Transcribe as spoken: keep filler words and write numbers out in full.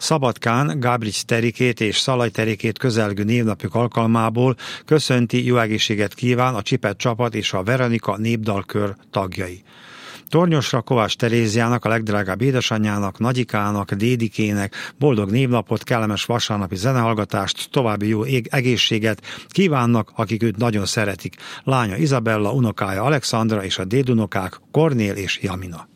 Szabadkán Gábrics Terikét és Szalai Terikét közelgő névnapjuk alkalmából köszönti, jó egészséget kíván a Csipet csapat és a Veronika népdalkör tagjai. Tornyosra Kovács Teréziának, a legdrágább édesanyjának, nagyikának, dédikének boldog névnapot, kellemes vasárnapi zenehallgatást, további jó egészséget kívánnak, akik őt nagyon szeretik. Lánya Izabella, unokája Alexandra és a dédunokák Kornél és Jamina.